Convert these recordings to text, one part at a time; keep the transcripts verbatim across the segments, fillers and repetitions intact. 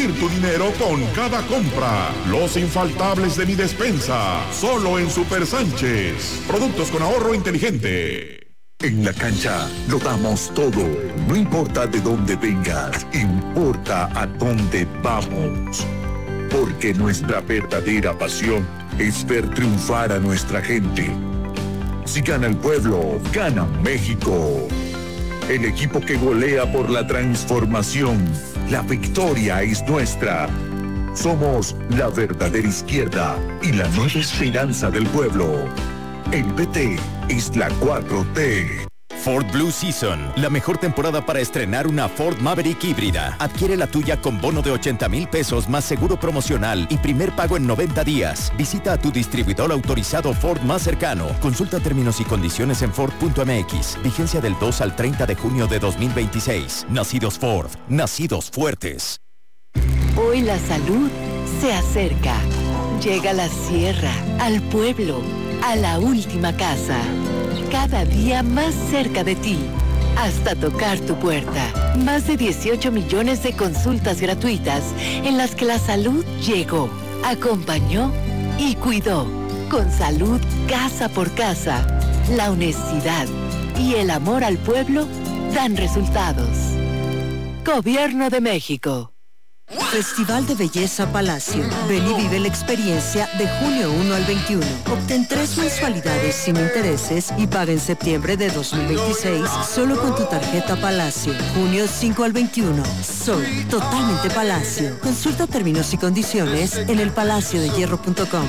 rendir tu dinero con cada compra. Los infaltables de mi despensa, solo en Super Sánchez. Productos con ahorro inteligente. En la cancha lo damos todo. No importa de dónde vengas, importa a dónde vamos. Porque nuestra verdadera pasión es ver triunfar a nuestra gente. Si gana el pueblo, gana México. El equipo que golea por la transformación. La victoria es nuestra. Somos la verdadera izquierda y la nueva esperanza del pueblo. El P T es la cuatro T. Ford Blue Season, la mejor temporada para estrenar una Ford Maverick híbrida. Adquiere la tuya con bono de ochenta mil pesos más seguro promocional y primer pago en noventa días. Visita a tu distribuidor autorizado Ford más cercano. Consulta términos y condiciones en Ford punto M X. Vigencia del dos al treinta de junio de dos mil veintiséis. Nacidos Ford, nacidos fuertes. Hoy la salud se acerca. Llega a la sierra, al pueblo, a la última casa. Cada día más cerca de ti, hasta tocar tu puerta. Más de dieciocho millones de consultas gratuitas en las que la salud llegó, acompañó y cuidó. Con salud casa por casa, la honestidad y el amor al pueblo dan resultados. Gobierno de México. Festival de Belleza Palacio. Ven y vive la experiencia de junio uno al veintiuno. Obtén tres mensualidades sin intereses y paga en septiembre de dos mil veintiséis solo con tu tarjeta Palacio. Junio cinco al veintiuno. Soy totalmente Palacio. Consulta términos y condiciones en el palacio de hierro punto com.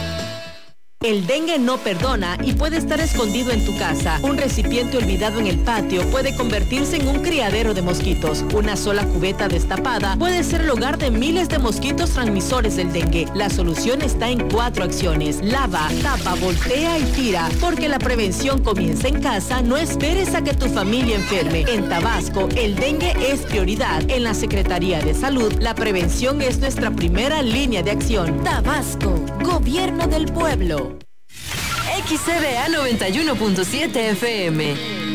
El dengue no perdona y puede estar escondido en tu casa. Un recipiente olvidado en el patio puede convertirse en un criadero de mosquitos. Una sola cubeta destapada puede ser el hogar de miles de mosquitos transmisores del dengue. La solución está en cuatro acciones. Lava, tapa, voltea y tira. Porque la prevención comienza en casa, no esperes a que tu familia enferme. En Tabasco, el dengue es prioridad. En la Secretaría de Salud, la prevención es nuestra primera línea de acción. Tabasco, Gobierno del Pueblo. X C B A noventa y uno punto siete F M.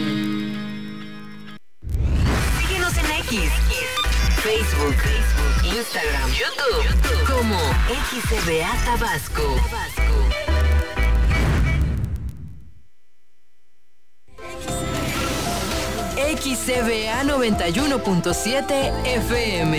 Síguenos en X, Facebook, Instagram, YouTube, como X C B A Tabasco. X C B A noventa y uno punto siete F M.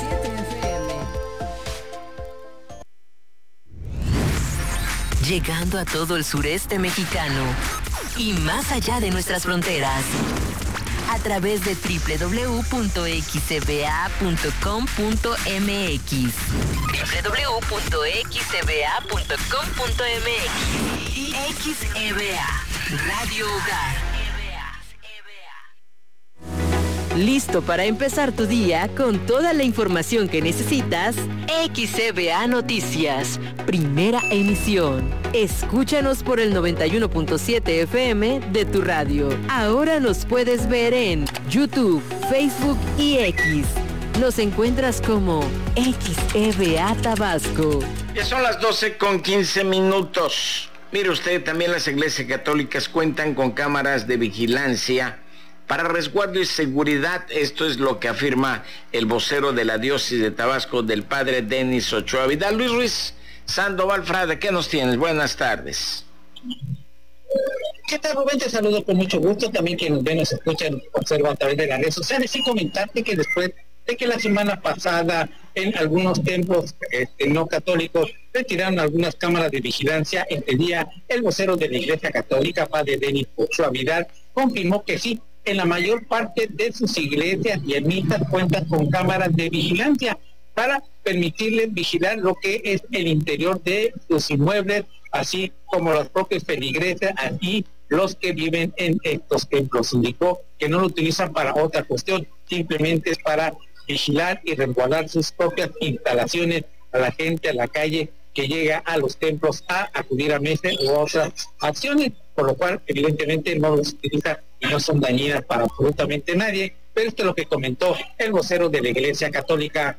Llegando a todo el sureste mexicano y más allá de nuestras fronteras, a través de doble u doble u doble u punto x c b a punto com punto m x, doble u doble u doble u punto x c b a punto com punto m x y X E B A, Radio Hogar. ¿Listo para empezar tu día con toda la información que necesitas? X E B A Noticias, primera emisión. Escúchanos por el noventa y uno punto siete F M de tu radio. Ahora nos puedes ver en YouTube, Facebook y X. Nos encuentras como X E B A Tabasco. Ya son las doce con quince minutos. Mire usted, también las iglesias católicas cuentan con cámaras de vigilancia para resguardo y seguridad. Esto es lo que afirma el vocero de la diócesis de Tabasco, del padre Denis Ochoa Vidal. Luis Ruiz Sandoval Frade, ¿qué nos tienes? Buenas tardes. ¿Qué tal, Rubén? Te saludo con mucho gusto. También quienes nos ven, nos escuchan, observan a través de las redes sociales. Y comentarte que después de que la semana pasada en algunos templos este, no católicos retiraron algunas cámaras de vigilancia, este día el vocero de la Iglesia Católica, padre Denis Ochoa Vidal, confirmó que sí, en la mayor parte de sus iglesias y ermitas cuentan con cámaras de vigilancia para permitirles vigilar lo que es el interior de sus inmuebles, así como los propios feligreses y los que viven en estos templos. Indicó que no lo utilizan para otra cuestión, simplemente es para vigilar y resguardar sus propias instalaciones a la gente a la calle que llega a los templos a acudir a misa u otras acciones, por lo cual evidentemente no los utiliza y no son dañinas para absolutamente nadie. Pero esto es lo que comentó el vocero de la Iglesia Católica.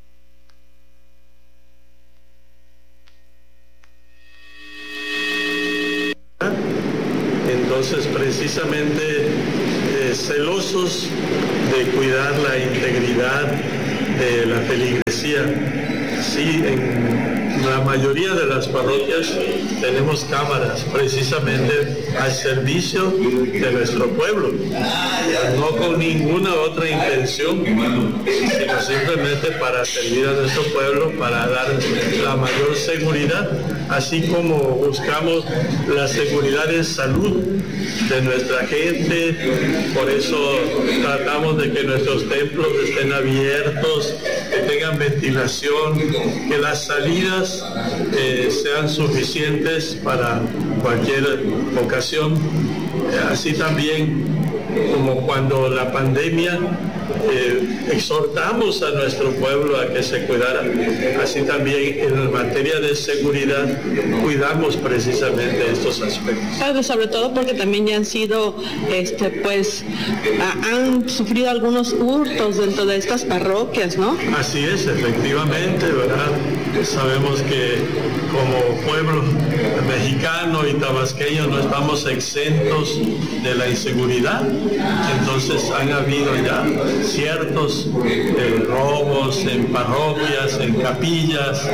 Entonces, precisamente eh, celosos de cuidar la integridad de la feligresía. Sí, en la mayoría de las parroquias tenemos cámaras precisamente al servicio de nuestro pueblo, no con ninguna otra intención, sino simplemente para servir a nuestro pueblo, para dar la mayor seguridad, así como buscamos la seguridad en salud de nuestra gente. Por eso tratamos de que nuestros templos estén abiertos, que tengan ventilación, que las salidas eh, sean suficientes para cualquier ocasión. Así también como cuando la pandemia eh, exhortamos a nuestro pueblo a que se cuidara, así también en materia de seguridad cuidamos precisamente estos aspectos. Claro, sobre todo porque también ya han sido, este, pues, a, han sufrido algunos hurtos dentro de estas parroquias, ¿no? Así es, efectivamente, ¿verdad? Sabemos que como pueblo mexicano y tabasqueño no estamos exentos de la inseguridad, entonces han habido ya ciertos eh, robos en parroquias, en capillas.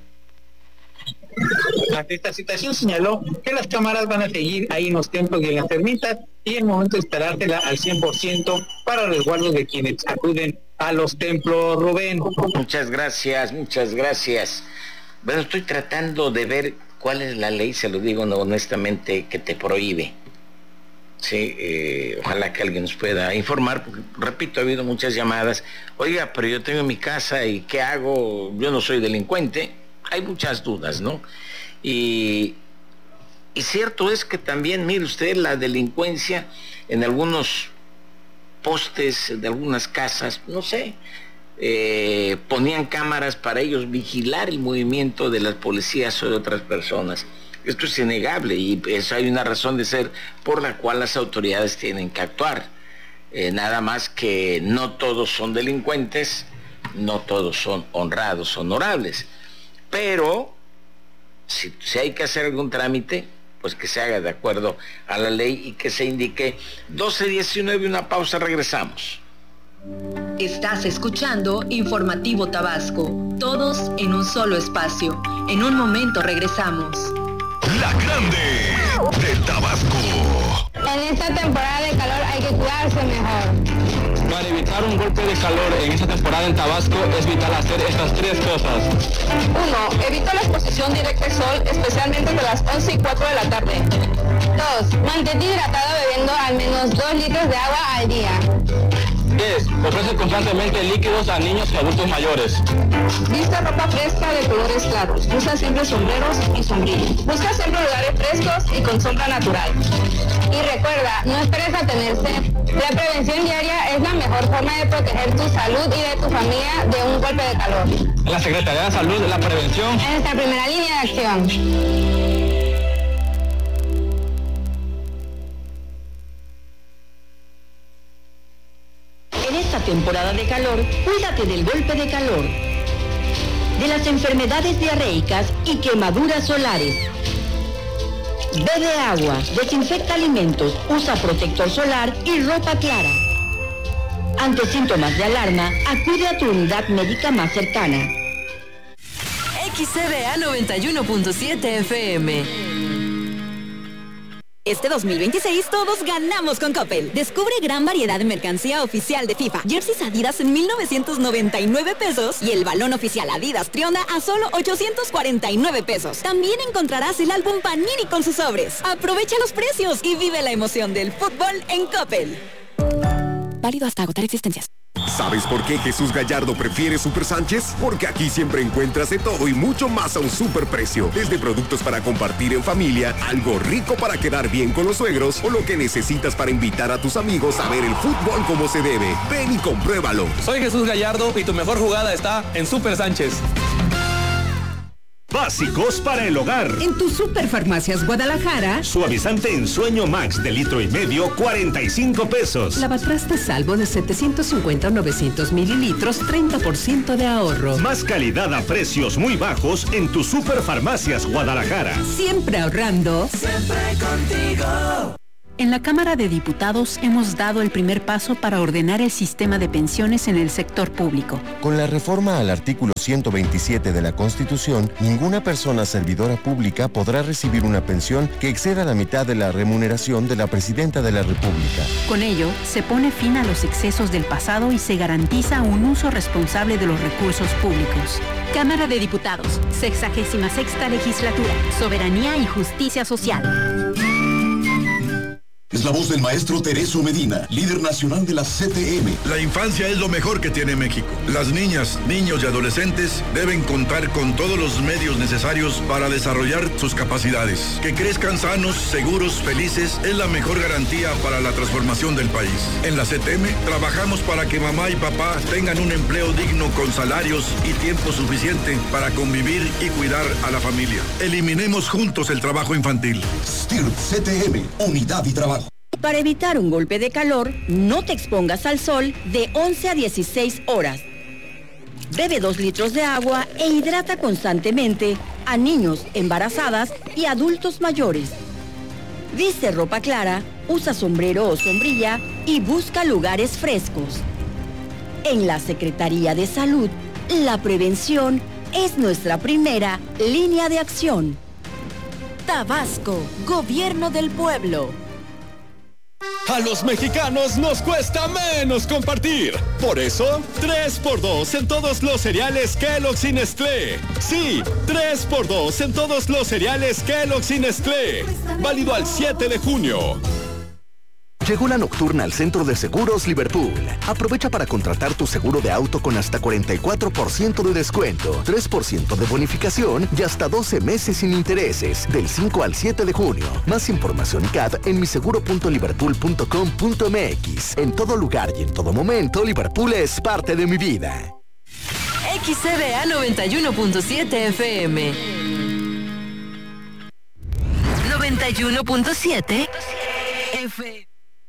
Ante esta situación señaló que las cámaras van a seguir ahí en los templos y en las ermitas y en el momento de esperársela al cien por ciento para resguardo de quienes acuden a los templos. Rubén. Muchas gracias, muchas gracias. Bueno, estoy tratando de ver cuál es la ley, se lo digo no, honestamente, que te prohíbe. Sí, eh, ojalá que alguien nos pueda informar, porque, repito, ha habido muchas llamadas. Oiga, pero yo tengo mi casa y ¿qué hago? Yo no soy delincuente. Hay muchas dudas, ¿no? Y, y cierto es que también, mire usted, la delincuencia en algunos postes de algunas casas, no sé, eh, ponían cámaras para ellos vigilar el movimiento de las policías o de otras personas. Esto es innegable y eso hay una razón de ser por la cual las autoridades tienen que actuar. Eh, nada más que no todos son delincuentes, no todos son honrados, honorables. Pero si, si hay que hacer algún trámite, pues que se haga de acuerdo a la ley y que se indique. Doce diecinueve, una pausa, regresamos. Estás escuchando Informativo Tabasco, todos en un solo espacio. En un momento regresamos. La Grande de Tabasco. En esta temporada de calor hay que cuidarse mejor. Para evitar un golpe de calor en esta temporada en Tabasco es vital hacer estas tres cosas. uno. Evita la exposición directa al sol, especialmente entre las once y cuatro de la tarde. dos. Mantente hidratado bebiendo al menos dos litros de agua al día. diez. Ofrece constantemente líquidos a niños y adultos mayores. Viste ropa fresca de colores claros. Usa siempre sombreros y sombrillos. Busca siempre lugares frescos y con sombra natural. Y recuerda, no esperes a tener sed. La prevención diaria es la mejor forma de proteger tu salud y de tu familia de un golpe de calor. En la Secretaría de Salud, la prevención es nuestra primera línea de acción. En esta temporada de calor, cuídate del golpe de calor, de las enfermedades diarreicas y quemaduras solares. Bebe agua, desinfecta alimentos, usa protector solar y ropa clara. Ante síntomas de alarma, acude a tu unidad médica más cercana. X C B A noventa y uno punto siete F M. Este dos mil veintiséis todos ganamos con Coppel. Descubre gran variedad de mercancía oficial de FIFA. Jerseys Adidas en mil novecientos noventa y nueve pesos y el balón oficial Adidas Trionda a solo ochocientos cuarenta y nueve pesos. También encontrarás el álbum Panini con sus sobres. Aprovecha los precios y vive la emoción del fútbol en Coppel. Válido hasta agotar existencias. ¿Sabes por qué Jesús Gallardo prefiere Super Sánchez? Porque aquí siempre encuentras de todo y mucho más a un super precio. Desde productos para compartir en familia, algo rico para quedar bien con los suegros o lo que necesitas para invitar a tus amigos a ver el fútbol como se debe. Ven y compruébalo. Soy Jesús Gallardo y tu mejor jugada está en Super Sánchez. Básicos para el hogar. En tu Superfarmacias Guadalajara. Suavizante en sueño Max de litro y medio, cuarenta y cinco pesos. Lavatrastes Salvo de setecientos cincuenta a novecientos mililitros, treinta por ciento de ahorro. Más calidad a precios muy bajos en tu Superfarmacias Guadalajara. Siempre ahorrando. Siempre contigo. En la Cámara de Diputados hemos dado el primer paso para ordenar el sistema de pensiones en el sector público. Con la reforma al artículo ciento veintisiete de la Constitución, ninguna persona servidora pública podrá recibir una pensión que exceda la mitad de la remuneración de la Presidenta de la República. Con ello, se pone fin a los excesos del pasado y se garantiza un uso responsable de los recursos públicos. Cámara de Diputados, sexagésima sexta legislatura, soberanía y justicia social. Es la voz del maestro Tereso Medina, líder nacional de la C T M. La infancia es lo mejor que tiene México. Las niñas, niños y adolescentes deben contar con todos los medios necesarios para desarrollar sus capacidades. Que crezcan sanos, seguros, felices es la mejor garantía para la transformación del país. En la C T M trabajamos para que mamá y papá tengan un empleo digno con salarios y tiempo suficiente para convivir y cuidar a la familia. Eliminemos juntos el trabajo infantil. S T I R P C T M, unidad y trabajo. Para evitar un golpe de calor, no te expongas al sol de once a dieciséis horas. Bebe dos litros de agua e hidrata constantemente a niños, embarazadas y adultos mayores. Viste ropa clara, usa sombrero o sombrilla y busca lugares frescos. En la Secretaría de Salud, la prevención es nuestra primera línea de acción. Tabasco, Gobierno del Pueblo. A los mexicanos nos cuesta menos compartir. Por eso, tres por dos en todos los cereales Kellogg's y Nestlé. Sí, tres por dos en todos los cereales Kellogg's y Nestlé. Válido al siete de junio. Llegó la nocturna al Centro de Seguros Liverpool. Aprovecha para contratar tu seguro de auto con hasta cuarenta y cuatro por ciento de descuento, tres por ciento de bonificación y hasta doce meses sin intereses, del cinco al siete de junio. Más información y C A D en miseguro punto liverpool punto com punto m x. En todo lugar y en todo momento, Liverpool es parte de mi vida. X C D A noventa y uno punto siete F M. noventa y uno punto siete F M.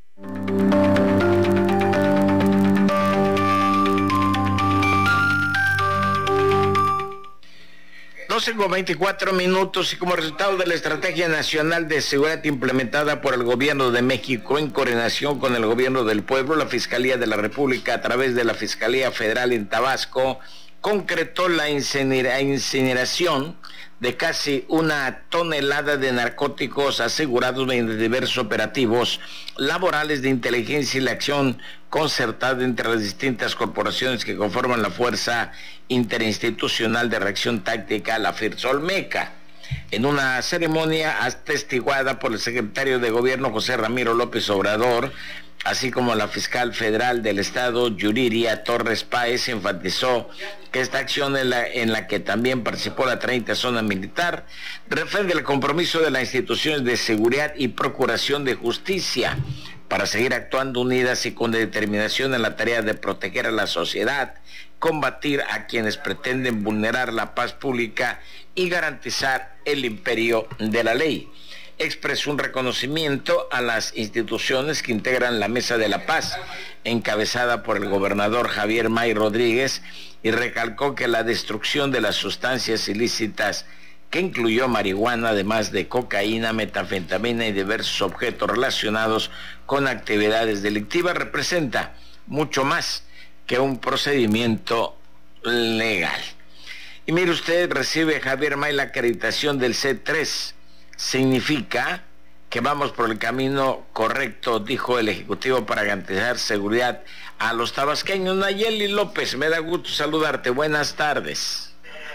doce con veinticuatro minutos y como resultado de la Estrategia Nacional de Seguridad implementada por el Gobierno de México en coordinación con el Gobierno del Pueblo, la Fiscalía de la República a través de la Fiscalía Federal en Tabasco concretó la incineración de casi una tonelada de narcóticos asegurados mediante diversos operativos laborales de inteligencia y la acción concertada entre las distintas corporaciones que conforman la Fuerza Interinstitucional de Reacción Táctica, la FIRSOLMECA. En una ceremonia atestiguada por el secretario de Gobierno José Ramiro López Obrador, así como la fiscal federal del estado, Yuriria Torres Páez, enfatizó que esta acción en la, en la que también participó la treinta Zona Militar refrenda el compromiso de las instituciones de seguridad y procuración de justicia para seguir actuando unidas y con determinación en la tarea de proteger a la sociedad, combatir a quienes pretenden vulnerar la paz pública y garantizar el imperio de la ley. Expresó un reconocimiento a las instituciones que integran la Mesa de la Paz, encabezada por el gobernador Javier May Rodríguez, y recalcó que la destrucción de las sustancias ilícitas, que incluyó marihuana, además de cocaína, metanfetamina y diversos objetos relacionados con actividades delictivas, representa mucho más que un procedimiento legal. Y mire usted, recibe Javier May la acreditación del C tres. Significa que vamos por el camino correcto, dijo el Ejecutivo, para garantizar seguridad a los tabasqueños. Nayeli López, me da gusto saludarte. Buenas tardes.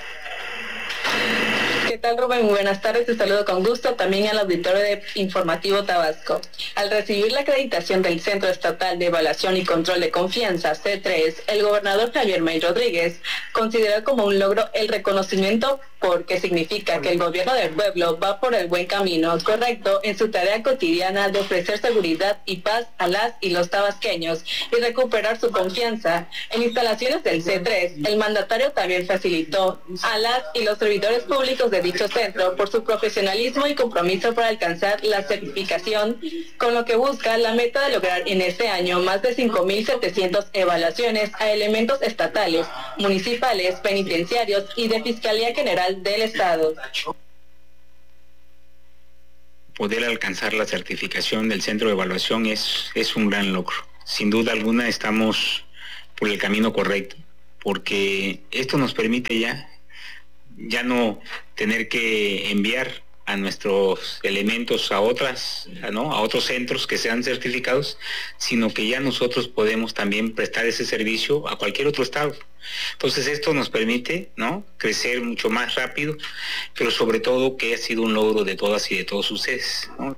¿Qué tal, Rubén? Muy buenas tardes, te saludo con gusto también al auditorio de Informativo Tabasco. Al recibir la acreditación del Centro Estatal de Evaluación y Control de Confianza, C tres, el gobernador Javier May Rodríguez consideró como un logro el reconocimiento porque significa que el gobierno del pueblo va por el buen camino correcto en su tarea cotidiana de ofrecer seguridad y paz a las y los tabasqueños y recuperar su confianza. En instalaciones del C tres, el mandatario también facilitó a las y los servidores públicos de dicho centro por su profesionalismo y compromiso para alcanzar la certificación, con lo que busca la meta de lograr en este año más de cinco mil setecientas evaluaciones a elementos estatales, municipales, penitenciarios y de Fiscalía General del Estado. poder alcanzar la certificación del centro de evaluación es, es un gran logro. Sin duda alguna estamos por el camino correcto, porque esto nos permite ya, ya no tener que enviar a nuestros elementos a otras, ¿no? a otros centros que sean certificados, sino que ya nosotros podemos también prestar ese servicio a cualquier otro estado. Entonces esto nos permite, ¿no?, crecer mucho más rápido, pero sobre todo que ha sido un logro de todas y de todos ustedes, ¿no?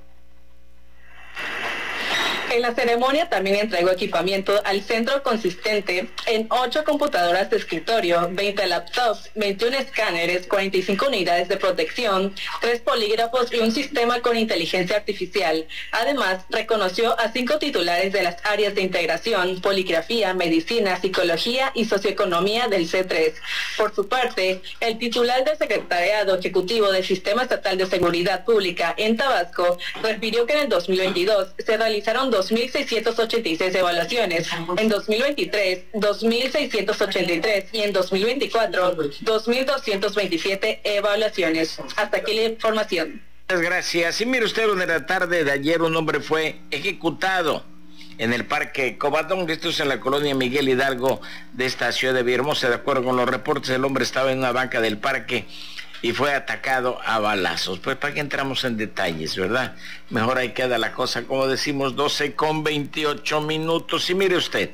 En la ceremonia también entregó equipamiento al centro consistente en ocho computadoras de escritorio, veinte laptops, veintiún escáneres, cuarenta y cinco unidades de protección, tres polígrafos y un sistema con inteligencia artificial. Además, reconoció a cinco titulares de las áreas de integración, poligrafía, medicina, psicología y socioeconomía del C tres. Por su parte, el titular del Secretariado Ejecutivo del Sistema Estatal de Seguridad Pública en Tabasco refirió que en el dos mil veintidós se realizaron dos mil seiscientas ochenta y seis evaluaciones, en dos mil veintitrés, dos mil seiscientas ochenta y tres y en dos mil veinticuatro, dos mil doscientas veintisiete evaluaciones. Hasta aquí la información. Muchas gracias. Y mire usted, en la tarde de ayer un hombre fue ejecutado en el Parque Covadonga, esto es en la colonia Miguel Hidalgo de esta ciudad de Villahermosa. De acuerdo con los reportes, el hombre estaba en una banca del parque y fue atacado a balazos. Pues para que entramos en detalles, ¿verdad? Mejor ahí queda la cosa, como decimos, doce con veintiocho minutos. Y mire usted,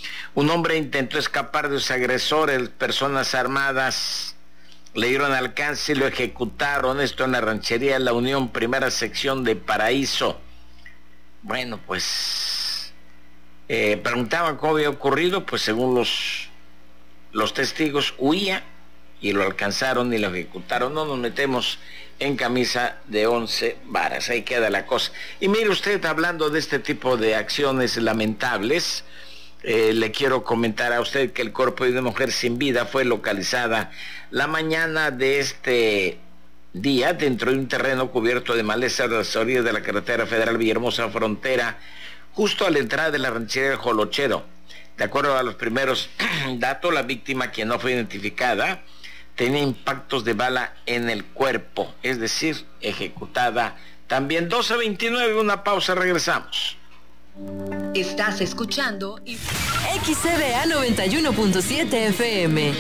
un hombre intentó escapar de sus agresores, personas armadas le dieron alcance y lo ejecutaron, esto en la ranchería La Unión, primera sección de Paraíso. Bueno, pues eh, preguntaban cómo había ocurrido, pues según los, los testigos, huía y lo alcanzaron y lo ejecutaron. No nos metemos en camisa de once varas, ahí queda la cosa. Y mire usted, hablando de este tipo de acciones lamentables, eh, le quiero comentar a usted que el cuerpo de una mujer sin vida fue localizada la mañana de este día dentro de un terreno cubierto de maleza a las orillas de la carretera federal Villahermosa Frontera, justo a la entrada de la ranchería del Jolochero. De acuerdo a los primeros datos, la víctima, quien no fue identificada, tenía impactos de bala en el cuerpo, es decir, ejecutada también. Doce veintinueve, una pausa, regresamos. Estás escuchando X C D A noventa y uno punto siete F M.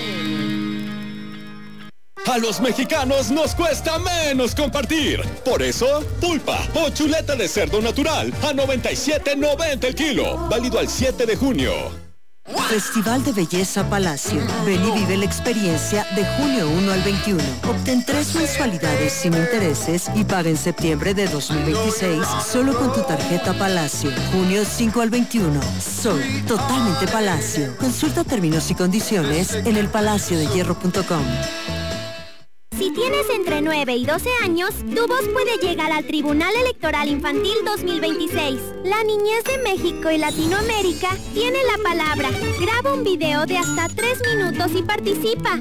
A los mexicanos nos cuesta menos compartir. Por eso, pulpa o chuleta de cerdo natural a noventa y siete noventa el kilo. Válido al siete de junio. Festival de Belleza Palacio. Ven y vive la experiencia de junio primero al veintiuno. Obtén tres mensualidades sin intereses y paga en septiembre de dos mil veintiséis solo con tu tarjeta Palacio. junio cinco al veintiuno. Soy totalmente Palacio. Consulta términos y condiciones en el palacio de hierro punto com. Si tienes entre nueve y doce años, tu voz puede llegar al Tribunal Electoral Infantil dos mil veintiséis. La niñez de México y Latinoamérica tiene la palabra. Graba un video de hasta tres minutos y participa.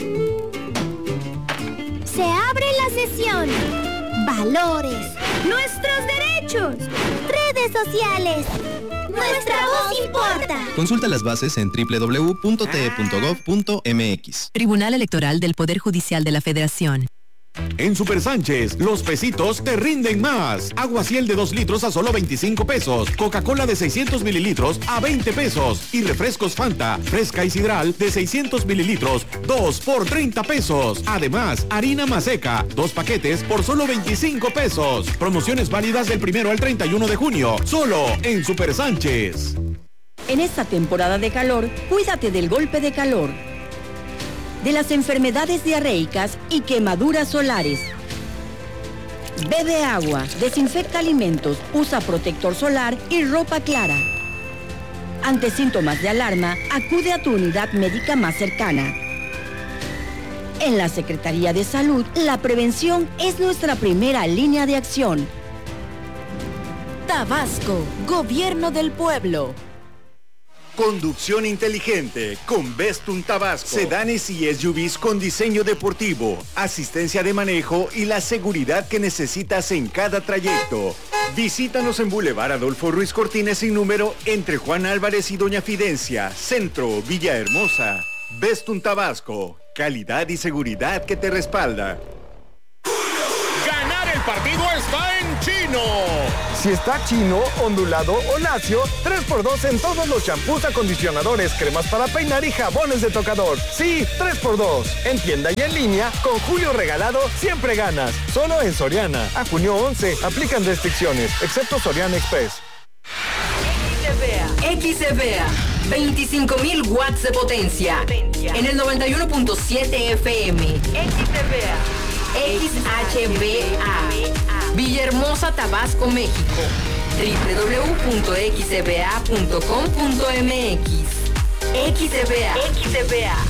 Se abre la sesión. Valores. Nuestros derechos. Redes sociales. Nuestra voz importa. Consulta las bases en doble u doble u doble u punto t e punto gov punto m x. Tribunal Electoral del Poder Judicial de la Federación. En Super Sánchez, los pesitos te rinden más. Agua Ciel de dos litros a solo veinticinco pesos. Coca-Cola de seiscientos mililitros a veinte pesos. Y refrescos Fanta, fresca y sidral de seiscientos mililitros, dos por treinta pesos. Además, harina Maseca, dos paquetes por solo veinticinco pesos. Promociones válidas del primero al treinta y uno de junio. Solo en Super Sánchez. En esta temporada de calor, cuídate del golpe de calor, de las enfermedades diarreicas y quemaduras solares. Bebe agua, desinfecta alimentos, usa protector solar y ropa clara. Ante síntomas de alarma, acude a tu unidad médica más cercana. En la Secretaría de Salud, la prevención es nuestra primera línea de acción. Tabasco, Gobierno del Pueblo. Conducción inteligente con Bestun Tabasco. Sedanes y S U Vs con diseño deportivo, asistencia de manejo y la seguridad que necesitas en cada trayecto. Visítanos en Boulevard Adolfo Ruiz Cortines sin número entre Juan Álvarez y Doña Fidencia, Centro, Villahermosa. Bestun Tabasco, calidad y seguridad que te respalda. partido está en Chino. Si está chino, ondulado o lacio, tres por dos en todos los champús, acondicionadores, cremas para peinar y jabones de tocador. Sí, tres por dos. En tienda y en línea, con Julio Regalado, siempre ganas. Solo en Soriana. A junio once, aplican restricciones, excepto Soriana Express. X C B A, veinticinco mil watts de potencia, en el noventa y uno punto siete F M. X C B A, X H B A, Villahermosa, Tabasco, México. doble u doble u doble u punto x c b a punto com punto m x. X C B A, X C B A.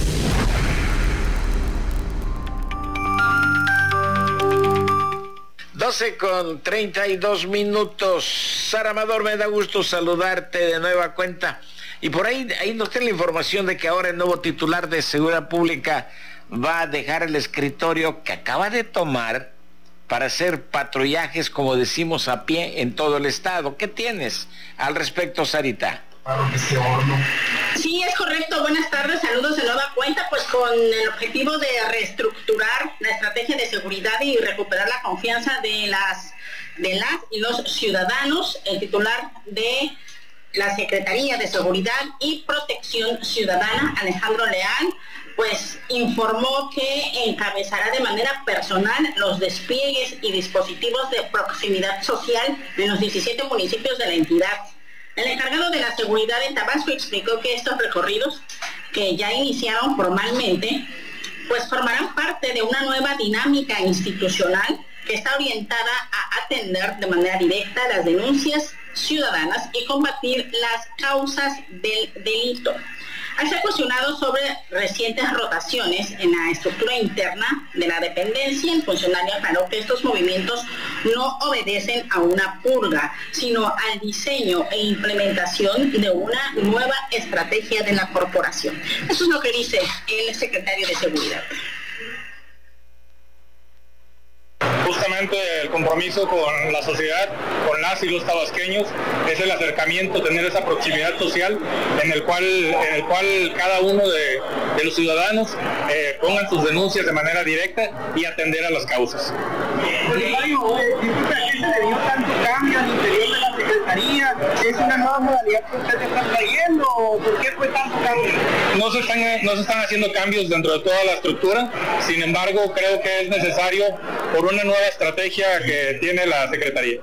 doce con treinta y dos minutos. Sara Amador, me da gusto saludarte de nueva cuenta. Y por ahí, ahí nos tiene la información de que ahora el nuevo titular de Seguridad Pública va a dejar el escritorio que acaba de tomar para hacer patrullajes, como decimos, a pie en todo el estado. ¿Qué tienes al respecto, Sarita? Sí, es correcto. Buenas tardes, saludos de nueva cuenta, pues con el objetivo de reestructurar la estrategia de seguridad y recuperar la confianza de las de las y los ciudadanos. El titular de la Secretaría de Seguridad y Protección Ciudadana, Alejandro Leal, pues informó que encabezará de manera personal los despliegues y dispositivos de proximidad social en los diecisiete municipios de la entidad. El encargado de la seguridad en Tabasco explicó que estos recorridos, que ya iniciaron formalmente, pues formarán parte de una nueva dinámica institucional que está orientada a atender de manera directa las denuncias ciudadanas y combatir las causas del delito. Al ser cuestionado sobre recientes rotaciones en la estructura interna de la dependencia, el funcionario aclaró que estos movimientos no obedecen a una purga, sino al diseño e implementación de una nueva estrategia de la corporación. Eso es lo que dice el secretario de Seguridad. Justamente el compromiso con la sociedad, con las y los tabasqueños, es el acercamiento, tener esa proximidad social en el cual, en el cual cada uno de, de los ciudadanos eh, pongan sus denuncias de manera directa y atender a las causas. Cambio al interior de la Secretaría, ¿es una nueva modalidad que ustedes están trayendo o por qué fue tanto cambio? No se están, no se están haciendo cambios dentro de toda la estructura, sin embargo creo que es necesario por una nueva estrategia que tiene la Secretaría.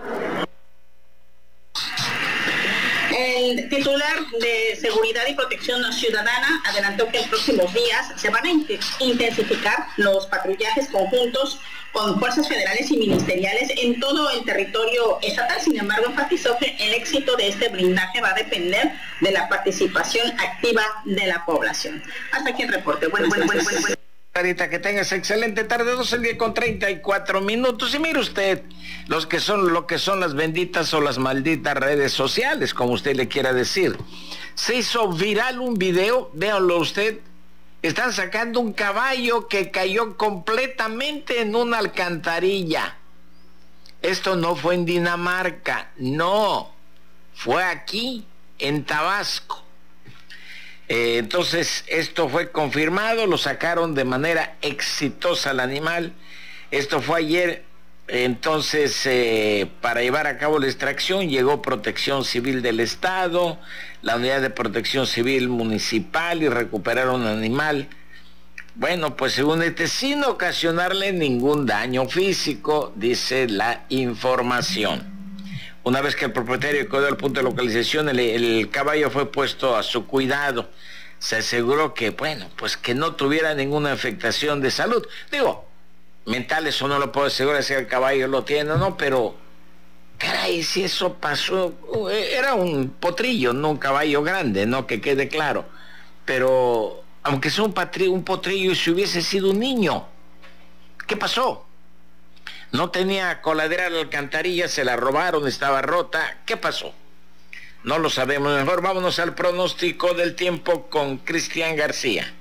El titular de Seguridad y Protección Ciudadana adelantó que en próximos días se van a intensificar los patrullajes conjuntos con fuerzas federales y ministeriales en todo el territorio estatal. Sin embargo, enfatizó que el éxito de este blindaje va a depender de la participación activa de la población. Hasta aquí el reporte. Bueno, bueno, bueno, bueno, bueno. Carita, que tengas excelente tarde, doce el día con treinta y cuatro minutos. Y mire usted, los que son lo que son las benditas o las malditas redes sociales, como usted le quiera decir. Se hizo viral un video, véanlo usted. Están sacando un caballo que cayó completamente en una alcantarilla. Esto no fue en Dinamarca, no, fue aquí, en Tabasco. Eh, entonces, esto fue confirmado, lo sacaron de manera exitosa al animal. Esto fue ayer, entonces, eh, para llevar a cabo la extracción, llegó Protección Civil del Estado, la Unidad de Protección Civil Municipal y recuperaron un animal. Bueno, pues según este, sin ocasionarle ningún daño físico, dice la información. Una vez que el propietario quedó al punto de localización, el, el caballo fue puesto a su cuidado. Se aseguró que, bueno, pues que no tuviera ninguna afectación de salud. Digo, mental eso no lo puedo asegurar si el caballo lo tiene o no, pero, caray, si eso pasó, era un potrillo, no un caballo grande, no, que quede claro. Pero, aunque sea un, patri, un potrillo y si hubiese sido un niño, ¿qué pasó? No tenía coladera la alcantarilla, se la robaron, estaba rota. ¿Qué pasó? No lo sabemos. Mejor vámonos al pronóstico del tiempo con Cristian García.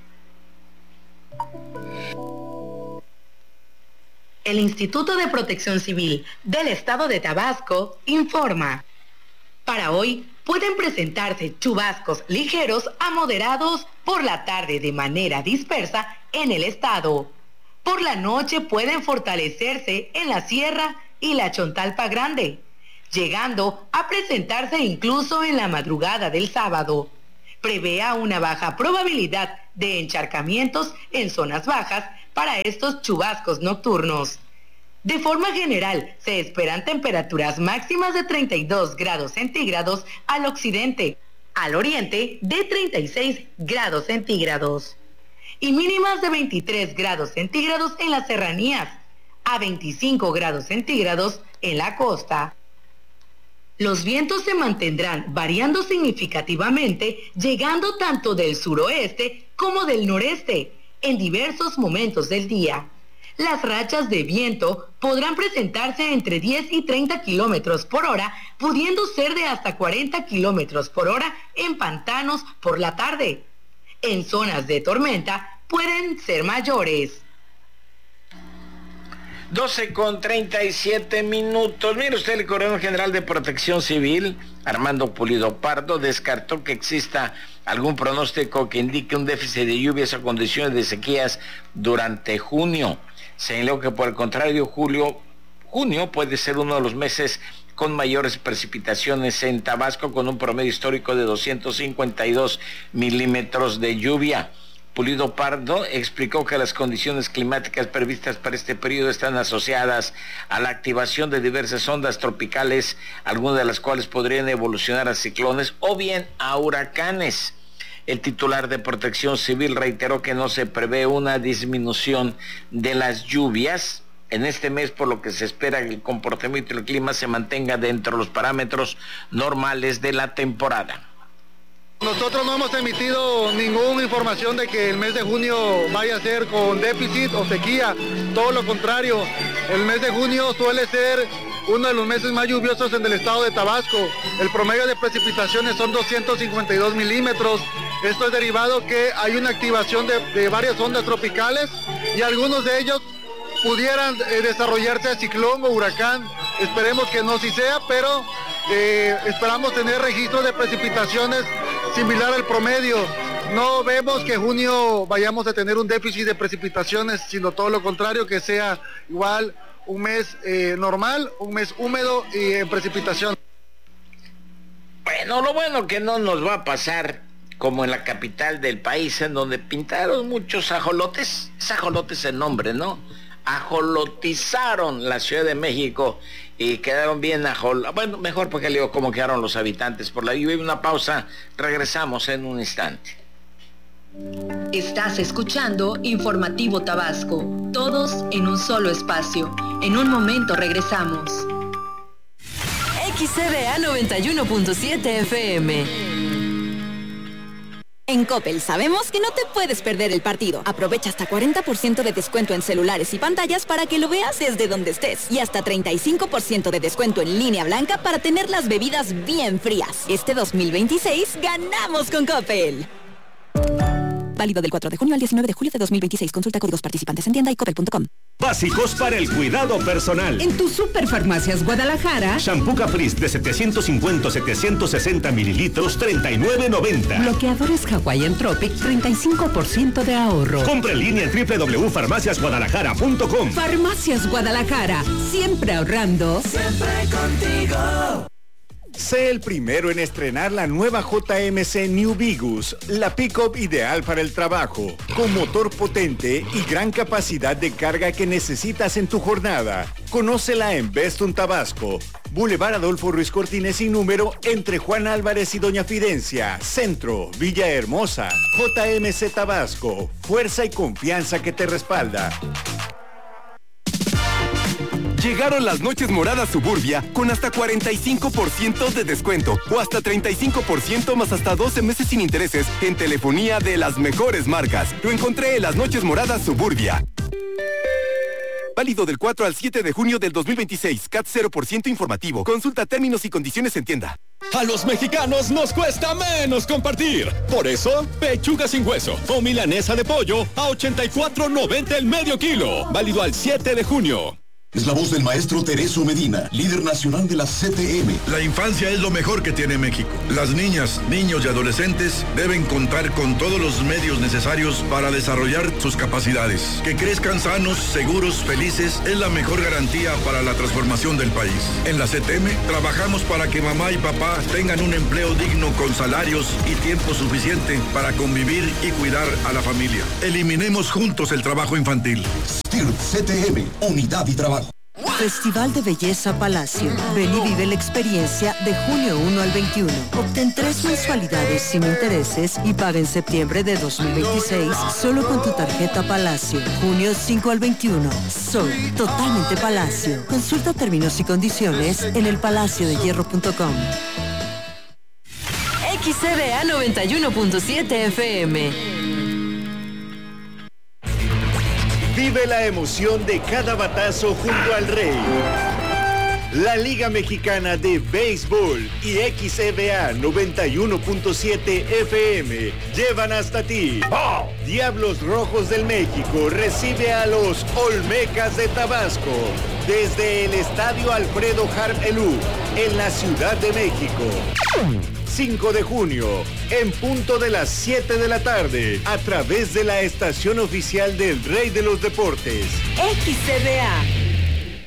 El Instituto de Protección Civil del Estado de Tabasco informa. Para hoy pueden presentarse chubascos ligeros a moderados por la tarde de manera dispersa en el estado. Por la noche pueden fortalecerse en la sierra y la Chontalpa Grande, llegando a presentarse incluso en la madrugada del sábado. Prevea una baja probabilidad de encharcamientos en zonas bajas para estos chubascos nocturnos. De forma general, se esperan temperaturas máximas de treinta y dos grados centígrados al occidente, al oriente de treinta y seis grados centígrados y mínimas de veintitrés grados centígrados en las serranías, a veinticinco grados centígrados en la costa. Los vientos se mantendrán variando significativamente, llegando tanto del suroeste como del noreste en diversos momentos del día. Las rachas de viento podrán presentarse entre diez y treinta kilómetros por hora, pudiendo ser de hasta cuarenta kilómetros por hora en pantanos por la tarde. En zonas de tormenta pueden ser mayores. doce con treinta y siete minutos. Mire usted, el Coronel General de Protección Civil, Armando Pulido Pardo, descartó que exista algún pronóstico que indique un déficit de lluvias o condiciones de sequías durante junio. Señaló que por el contrario, julio, junio puede ser uno de los meses con mayores precipitaciones en Tabasco, con un promedio histórico de doscientos cincuenta y dos milímetros de lluvia. Pulido Pardo explicó que las condiciones climáticas previstas para este periodo están asociadas a la activación de diversas ondas tropicales, algunas de las cuales podrían evolucionar a ciclones o bien a huracanes. El titular de Protección Civil reiteró que no se prevé una disminución de las lluvias en este mes, por lo que se espera que el comportamiento del clima se mantenga dentro de los parámetros normales de la temporada. Nosotros no hemos emitido ninguna información de que el mes de junio vaya a ser con déficit o sequía, todo lo contrario. El mes de junio suele ser uno de los meses más lluviosos en el estado de Tabasco. El promedio de precipitaciones son doscientos cincuenta y dos milímetros. Esto es derivado que hay una activación de, de varias ondas tropicales y algunos de ellos pudieran eh, desarrollarse a ciclón o huracán. Esperemos que no así sea, pero eh, esperamos tener registros de precipitaciones similar al promedio. No vemos que junio vayamos a tener un déficit de precipitaciones, sino todo lo contrario, que sea igual un mes eh, normal, un mes húmedo y en precipitación. Bueno, lo bueno que no nos va a pasar como en la capital del país, en donde pintaron muchos ajolotes, es ajolotes el nombre, ¿no? Ajolotizaron la Ciudad de México y quedaron bien ajol... Bueno, mejor porque le digo cómo quedaron los habitantes por la lluvia. Una pausa, regresamos en un instante. Estás escuchando Informativo Tabasco, todos en un solo espacio. En un momento regresamos. X C D A noventa y uno punto siete F M. En Coppel sabemos que no te puedes perder el partido. Aprovecha hasta cuarenta por ciento de descuento en celulares y pantallas para que lo veas desde donde estés. Y hasta treinta y cinco por ciento de descuento en línea blanca para tener las bebidas bien frías. Este dos mil veintiséis ganamos con Coppel. Válido del cuatro de junio al diecinueve de julio de dos mil veintiséis. Consulta códigos participantes en tienda y coppel punto com. Básicos para el cuidado personal. En tu Superfarmacias Guadalajara. Shampoo Caprice de setecientos cincuenta a setecientos sesenta mililitros, treinta y nueve noventa. Bloqueadores Hawaiian Tropic, treinta y cinco por ciento de ahorro. Compre en línea en doble u doble u doble u punto farmacias guadalajara punto com. Farmacias Guadalajara, siempre ahorrando. Siempre contigo. Sé el primero en estrenar la nueva J M C New Vigus, la pick-up ideal para el trabajo, con motor potente y gran capacidad de carga que necesitas en tu jornada. Conócela en Bestun Tabasco, Boulevard Adolfo Ruiz Cortines sin número, entre Juan Álvarez y Doña Fidencia, Centro, Villahermosa. J M C Tabasco, fuerza y confianza que te respalda. Llegaron las noches moradas Suburbia con hasta cuarenta y cinco por ciento de descuento o hasta treinta y cinco por ciento más hasta doce meses sin intereses en telefonía de las mejores marcas. Lo encontré en las noches moradas Suburbia. Válido del cuatro al siete de junio del dos mil veintiséis. C A T cero por ciento informativo. Consulta términos y condiciones en tienda. A los mexicanos nos cuesta menos compartir. Por eso, pechuga sin hueso o milanesa de pollo a ochenta y cuatro noventa el medio kilo. Válido al siete de junio. Es la voz del maestro Tereso Medina, líder nacional de la C T M. La infancia es lo mejor que tiene México. Las niñas, niños y adolescentes deben contar con todos los medios necesarios para desarrollar sus capacidades. Que crezcan sanos, seguros, felices es la mejor garantía para la transformación del país. En la C T M trabajamos para que mamá y papá tengan un empleo digno con salarios y tiempo suficiente para convivir y cuidar a la familia. Eliminemos juntos el trabajo infantil. S T I R C T M, unidad y trabajo. Festival de Belleza Palacio. Ven y vive la experiencia de junio uno al veintiuno. Obtén tres mensualidades sin intereses y paga en septiembre de dos mil veintiséis solo con tu tarjeta Palacio. Junio cinco al veintiuno. Soy totalmente Palacio. Consulta términos y condiciones en el palacio de hierro punto com. X C B A noventa y uno punto siete F M. Vive la emoción de cada batazo junto al Rey. La Liga Mexicana de Béisbol y X C B A noventa y uno punto siete F M llevan hasta ti. Diablos Rojos del México recibe a los Olmecas de Tabasco desde el Estadio Alfredo Harp Elú en la Ciudad de México. cinco de junio, en punto de las siete de la tarde, a través de la estación oficial del Rey de los Deportes. X C B A